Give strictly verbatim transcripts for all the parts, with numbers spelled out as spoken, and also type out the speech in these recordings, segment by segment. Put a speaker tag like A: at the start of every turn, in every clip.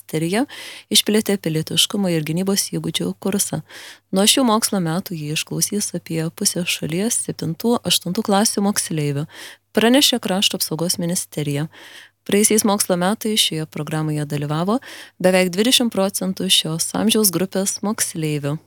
A: ministerija išplėtė pilietiškumo ir gynybos įgūdžių kursą. Nuo šių mokslo metų jį išklausys apie pusę šalies septintų aštuntų klasių moksleivių, pranešė Krašto apsaugos ministerija. Praėjusiais mokslo metais šioje programoje dalyvavo beveik dvidešimt procentų šios amžiaus grupės moksleivių.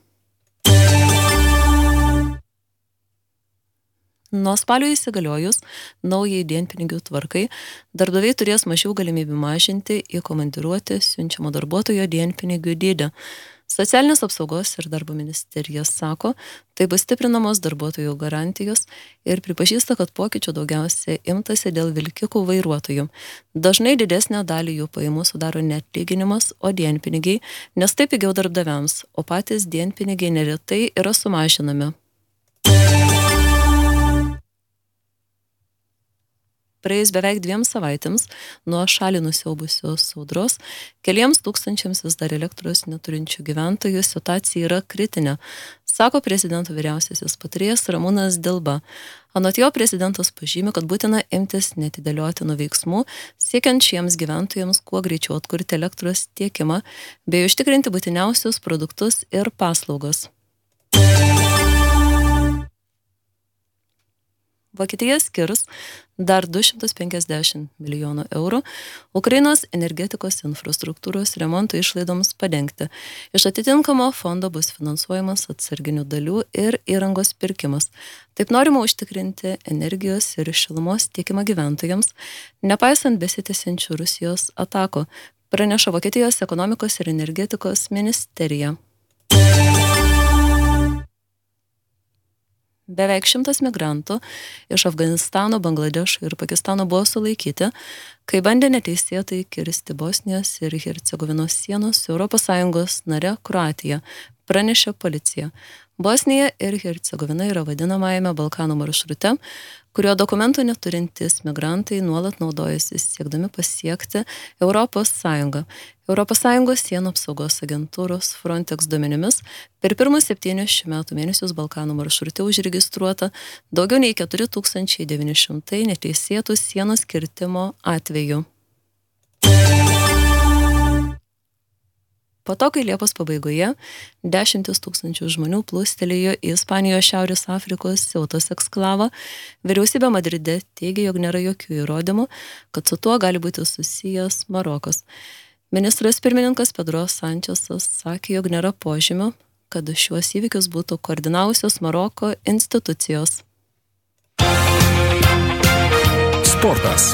A: Nuo spalio įsigaliojus naujai dienpinigių tvarkai, darbdaviai turės mažiau galimybių mažinti į komandiruotę siunčiamo darbuotojo dienpinigių dydį. Socialinės apsaugos ir darbo ministerija sako, tai bus stiprinamos darbuotojų garantijos ir pripažįsta, kad pokyčių daugiausiai imtasi dėl vilkikų vairuotojų. Dažnai didesnę dalį jų pajamų sudaro ne atlyginimas, o dienpinigiai, nes tai pigiau darbdaviams, o patys dienpinigiai neretai yra sumažinami. Praėjus beveik dviem savaitėms nuo šalį nusiaubusios audros, keliems tūkstančiams vis dar elektros neturinčių gyventojų situacija yra kritinė, sako prezidento vyriausiasis patarėjas Ramūnas Dilba. Anot jo prezidentas pažymi, kad būtina imtis neatidėliotinų veiksmų, siekiant šiems gyventojams kuo greičiau atkurti elektros tiekimą, bei užtikrinti būtiniausius produktus ir paslaugas. Vokietija skirs dar du šimtus penkiasdešimt milijonų eurų Ukrainos energetikos infrastruktūros remonto išlaidoms padengti. Iš atitinkamo fondo bus finansuojamas atsarginių dalių ir įrangos pirkimas. Taip norima užtikrinti energijos ir šilumos tiekimą gyventojams, nepaisant besitęsiančių Rusijos atakų, praneša Vokietijos ekonomikos ir energetikos ministerija. Beveik šimtas migrantų iš Afganistano, Bangladešo ir Pakistano buvo sulaikyti, kai bandė neteisėtai kirsti Bosnijos ir Hercegovinos sienos su Europos Sąjungos nare Kroatija, pranešė policija. Bosnija ir Hercegovina yra vadinamajame Balkanų maršrute, kurio dokumentų neturintys migrantai nuolat naudojasi siekdami pasiekti Europos Sąjungą. Europos Sąjungos sienų apsaugos agentūros Frontex duomenimis per pirmus septynius šių metų mėnesius Balkanų maršrute užregistruota daugiau nei keturi tūkstančiai devyni šimtai neteisėtų sienos kirtimo atvejų. Po to, kai Liepos pabaigoje dešimtis tūkstančių žmonių plūstelėjo į Ispanijos Šiaurės Afrikos Ceutos eksklavą, vyriausybė Madride teigia, jog nėra jokių įrodymų, kad su tuo gali būti susijęs Marokas. Ministras pirmininkas Pedro Sančesas sakė, jog nėra požymių, kad šiuos įvykius būtų koordinavusios Maroko institucijos.
B: Sportas.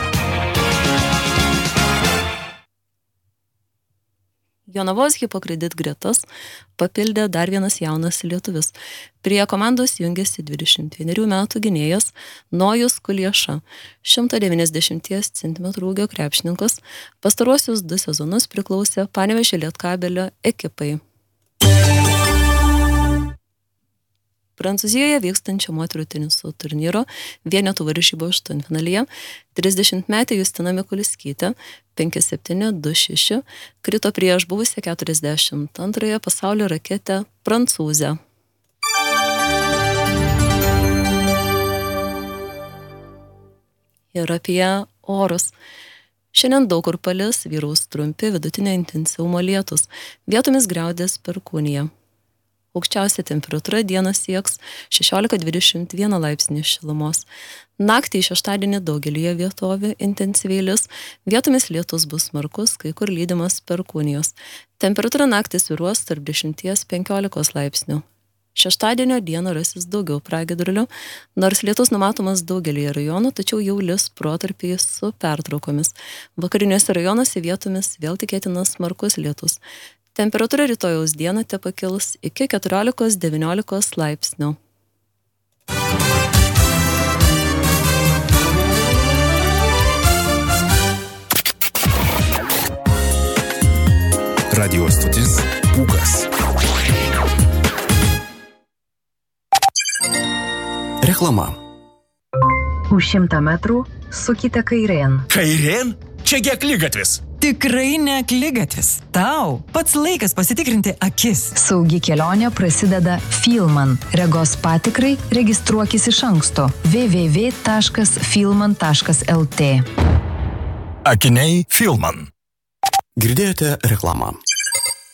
A: Jonavos Hipokredit gretas papildė dar vienas jaunas lietuvis. Prie komandos jungiasi dvidešimt vienerių metų gynėjas Nojus Kulieša, šimto devyniasdešimt centimetrų ūgio krepšininkas, pastaruosius du sezonus priklausė Panevėžio Lietkabelio ekipai. Prancūzijoje vykstančio moterų teniso turnyro vienetų varžybų aštuntfinalyje trisdešimtmetė Justina Mikuliskytė penki septyni du šeši krito prieš buvusią keturiasdešimt antrąją pasaulio raketę prancūzę. Ir apie orus. Šiandien daug kur palis, vyraus trumpi vidutinio intensyvumo lietūs, vietomis griaudės perkūnija. Aukščiausia temperatūra dieną sieks šešiolika dvidešimt vienas laipsnių šilumos. Naktį šeštadienį daugelyje vietovių intensyviai lis, vietomis lietus bus smarkus, kai kur lydimas perkūnijos. Temperatūra naktį svyruos tarp dešimties penkiolikos laipsnių. Šeštadienio dieną rasis daugiau pragiedrulių, nors lietus numatomas daugelyje rajonų, tačiau jau lis protarpiais su pertraukomis. Vakariniuose rajonuose vietomis vėl tikėtinas smarkus lietus. Temperatūra rytojaus dieną tepakils iki keturiolikos devyniolikos laipsnių.
B: Radio stotis Pūkas. Reklama.
C: Už šimtą metrų sukite kairėn.
D: Kairėn? Čiagi akligatvis.
E: Tikrai ne akligatvis. Tau pats laikas pasitikrinti akis.
C: Saugi kelionė prasideda Filman. Regos patikrai registruokis iš anksto. w w w taškas filman taškas l t.
B: Akiniai Filman. Girdėjote reklamą.